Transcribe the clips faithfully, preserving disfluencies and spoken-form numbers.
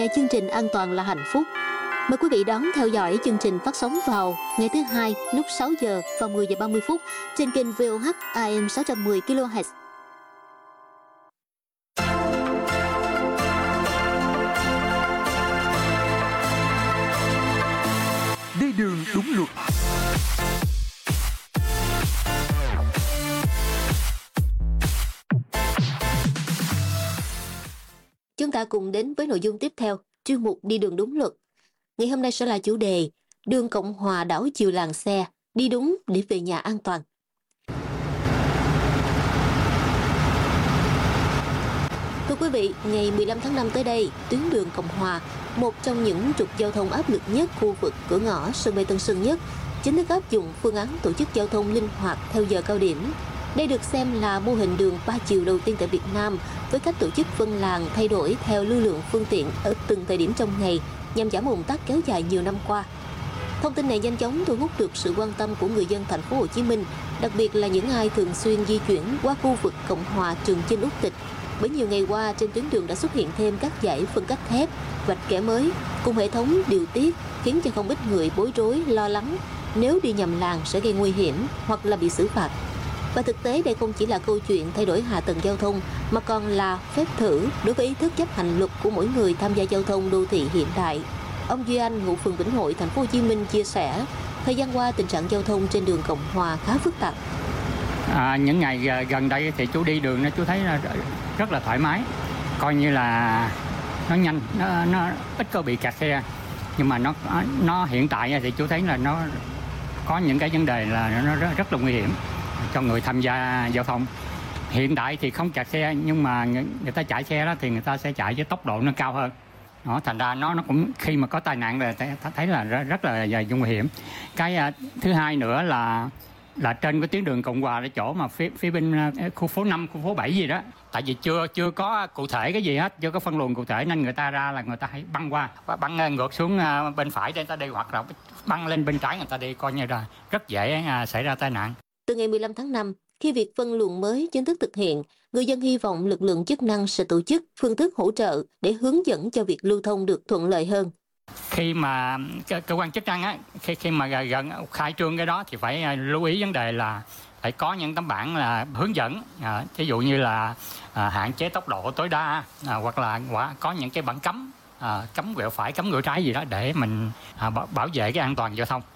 Chương trình An toàn là hạnh phúc. Mời quý vị đón theo dõi chương trình phát sóng vào ngày thứ hai lúc sáu giờ và mười giờ ba mươi phút trên kênh vê o hát a em sáu trăm mười ki lô héc. Đi đường đúng luật. Chúng ta cùng đến với nội dung tiếp theo, chuyên mục Đi đường đúng luật. Ngày hôm nay sẽ là chủ đề đường Cộng Hòa đảo chiều làng xe, đi đúng để về nhà an toàn. Thưa quý vị, ngày mười lăm tháng năm tới đây, tuyến đường Cộng Hòa, một trong những trục giao thông áp lực nhất khu vực cửa ngõ sân bay Tân Sơn Nhất, chính thức áp dụng phương án tổ chức giao thông linh hoạt theo giờ cao điểm. Đây được xem là mô hình đường ba chiều đầu tiên tại Việt Nam, với cách tổ chức phân làn thay đổi theo lưu lượng phương tiện ở từng thời điểm trong ngày nhằm giảm ùn tắc kéo dài nhiều năm qua. Thông tin này nhanh chóng thu hút được sự quan tâm của người dân thành phố Hồ Chí Minh, đặc biệt là những ai thường xuyên di chuyển qua khu vực Cộng Hòa Trường Chinh Úc Tịch. Bởi nhiều ngày qua trên tuyến đường đã xuất hiện thêm các dải phân cách thép, vạch kẻ mới cùng hệ thống điều tiết, khiến cho không ít người bối rối lo lắng nếu đi nhầm làn sẽ gây nguy hiểm hoặc là bị xử phạt. Và thực tế đây không chỉ là câu chuyện thay đổi hạ tầng giao thông mà còn là phép thử đối với ý thức chấp hành luật của mỗi người tham gia giao thông đô thị hiện đại. Ông Duy Anh, ngụ phường Vĩnh Hội, thành phố Hồ Chí Minh chia sẻ, thời gian qua tình trạng giao thông trên đường Cộng Hòa khá phức tạp. À, những ngày gần đây thì chú đi đường chú thấy là rất là thoải mái, coi như là nó nhanh, nó, nó ít có bị kẹt xe. Nhưng mà nó nó hiện tại thì chú thấy là nó có những cái vấn đề là nó rất, rất là nguy hiểm cho người tham gia giao thông. Hiện tại thì không kẹt xe, nhưng mà người ta chạy xe đó thì người ta sẽ chạy với tốc độ nó cao hơn. Đó, thành ra nó nó cũng khi mà có tai nạn là thấy là rất, rất là nguy hiểm. Cái thứ hai nữa là là trên cái tuyến đường Cộng Hòa, cái chỗ mà phía phía bên khu phố năm, khu phố bảy gì đó, tại vì chưa chưa có cụ thể cái gì hết, chưa có phân luồng cụ thể nên người ta ra là người ta hãy băng qua, băng ngược xuống bên phải để người ta đi, hoặc là băng lên bên trái người ta đi, coi như là rất dễ xảy ra tai nạn. Từ ngày mười lăm tháng năm, khi việc phân luồng mới chính thức thực hiện, người dân hy vọng lực lượng chức năng sẽ tổ chức phương thức hỗ trợ để hướng dẫn cho việc lưu thông được thuận lợi hơn. Khi mà cơ quan chức năng á, khi khi mà gần khai trương cái đó thì phải lưu ý vấn đề là phải có những tấm bảng là hướng dẫn, à, ví dụ như là à, hạn chế tốc độ tối đa, à, hoặc là có những cái bảng cấm, à, cấm quẹo phải, cấm ngựa trái gì đó để mình à, bảo vệ cái an toàn giao thông.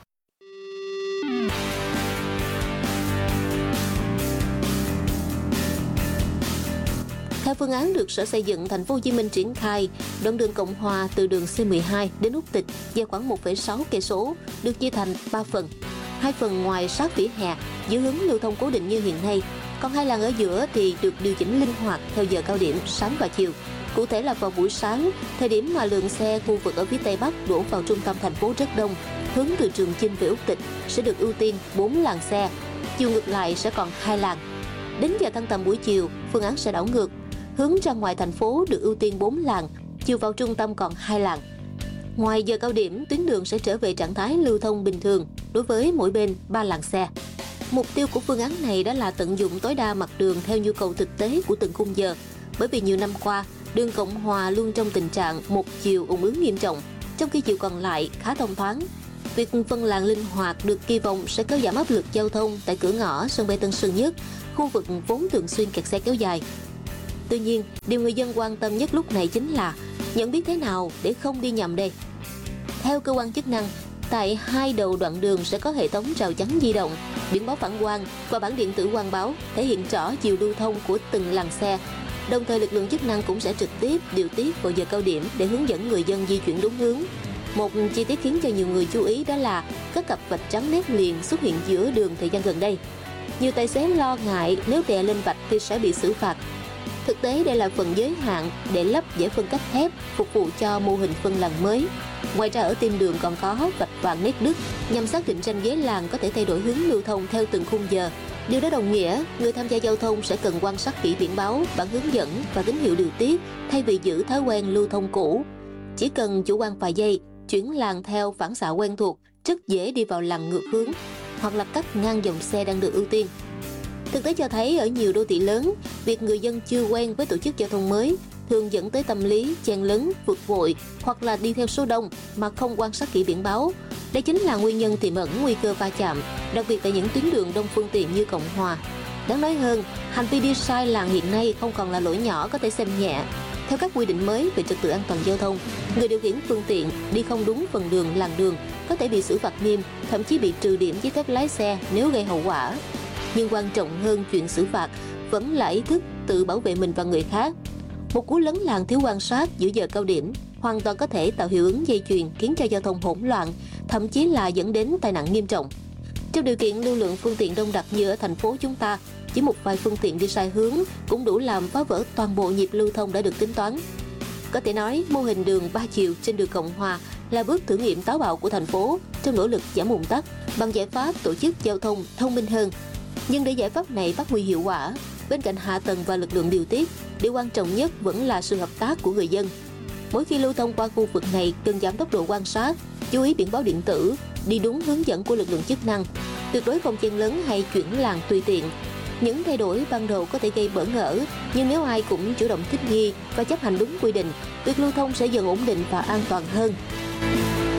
Theo phương án được Sở Xây dựng Thành phố Hồ Chí Minh triển khai, đoạn đường Cộng Hòa từ đường C mười hai đến Úc Tịch dài khoảng một phẩy sáu cây số được chia thành ba phần. Hai phần ngoài sát vỉa hè giữ hướng lưu thông cố định như hiện nay, còn hai làn ở giữa thì được điều chỉnh linh hoạt theo giờ cao điểm sáng và chiều. Cụ thể là vào buổi sáng, thời điểm mà lượng xe khu vực ở phía Tây Bắc đổ vào trung tâm thành phố rất đông, hướng từ Trường Chinh về Úc Tịch sẽ được ưu tiên bốn làn xe, chiều ngược lại sẽ còn hai làn. Đến giờ tan tầm buổi chiều, phương án sẽ đảo ngược. Hướng ra ngoài thành phố được ưu tiên bốn làn, chiều vào trung tâm còn hai làn. Ngoài giờ cao điểm, tuyến đường sẽ trở về trạng thái lưu thông bình thường, đối với mỗi bên ba làn xe. Mục tiêu của phương án này đó là tận dụng tối đa mặt đường theo nhu cầu thực tế của từng khung giờ. Bởi vì nhiều năm qua, đường Cộng Hòa luôn trong tình trạng một chiều ùn ứ nghiêm trọng, trong khi chiều còn lại khá thông thoáng. Việc phân làn linh hoạt được kỳ vọng sẽ kéo giảm áp lực giao thông tại cửa ngõ sân bay Tân Sơn Nhất, khu vực vốn thường xuyên kẹt xe kéo dài. Tuy nhiên, điều người dân quan tâm nhất lúc này chính là nhận biết thế nào để không đi nhầm đây. Theo cơ quan chức năng, tại hai đầu đoạn đường sẽ có hệ thống rào chắn di động, biển báo phản quang và bảng điện tử quang báo thể hiện rõ chiều lưu thông của từng làn xe. Đồng thời lực lượng chức năng cũng sẽ trực tiếp điều tiết vào giờ cao điểm để hướng dẫn người dân di chuyển đúng hướng. Một chi tiết khiến cho nhiều người chú ý đó là các cặp vạch trắng nét liền xuất hiện giữa đường thời gian gần đây. Nhiều tài xế lo ngại nếu đè lên vạch thì sẽ bị xử phạt. Thực tế đây là phần giới hạn để lắp dải phân cách thép phục vụ cho mô hình phân làn mới. Ngoài ra ở tim đường còn có vạch vàng nét đứt nhằm xác định ranh giới làn có thể thay đổi hướng lưu thông theo từng khung giờ. Điều đó đồng nghĩa người tham gia giao thông sẽ cần quan sát kỹ biển báo, bản hướng dẫn và tín hiệu điều tiết thay vì giữ thói quen lưu thông cũ. Chỉ cần chủ quan vài giây, chuyển làn theo phản xạ quen thuộc, rất dễ đi vào làn ngược hướng hoặc là cắt ngang dòng xe đang được ưu tiên. Thực tế cho thấy ở nhiều đô thị lớn, việc người dân chưa quen với tổ chức giao thông mới thường dẫn tới tâm lý chen lấn, vượt vội hoặc là đi theo số đông mà không quan sát kỹ biển báo. Đây chính là nguyên nhân tiềm ẩn nguy cơ va chạm, đặc biệt tại những tuyến đường đông phương tiện như Cộng Hòa. Đáng nói hơn, hành vi đi sai làn hiện nay không còn là lỗi nhỏ có thể xem nhẹ. Theo các quy định mới về trật tự an toàn giao thông, người điều khiển phương tiện đi không đúng phần đường, làn đường có thể bị xử phạt nghiêm, thậm chí bị trừ điểm giấy phép lái xe nếu gây hậu quả. Nhưng quan trọng hơn chuyện xử phạt vẫn là ý thức tự bảo vệ mình và người khác. Một cú lấn làn thiếu quan sát giữa giờ cao điểm hoàn toàn có thể tạo hiệu ứng dây chuyền khiến cho giao thông hỗn loạn, thậm chí là dẫn đến tai nạn nghiêm trọng. Trong điều kiện lưu lượng phương tiện đông đặc như ở thành phố chúng ta, chỉ một vài phương tiện đi sai hướng cũng đủ làm phá vỡ toàn bộ nhịp lưu thông đã được tính toán. Có thể nói, mô hình đường ba chiều trên đường Cộng Hòa là bước thử nghiệm táo bạo của thành phố trong nỗ lực giảm ùn tắc bằng giải pháp tổ chức giao thông thông minh hơn. Nhưng để giải pháp này phát huy hiệu quả, bên cạnh hạ tầng và lực lượng điều tiết, điều quan trọng nhất vẫn là sự hợp tác của người dân. Mỗi khi lưu thông qua khu vực này cần giảm tốc độ quan sát, chú ý biển báo điện tử, đi đúng hướng dẫn của lực lượng chức năng, tuyệt đối không chen lấn hay chuyển làn tùy tiện. Những thay đổi ban đầu có thể gây bỡ ngỡ, nhưng nếu ai cũng chủ động thích nghi và chấp hành đúng quy định, việc lưu thông sẽ dần ổn định và an toàn hơn.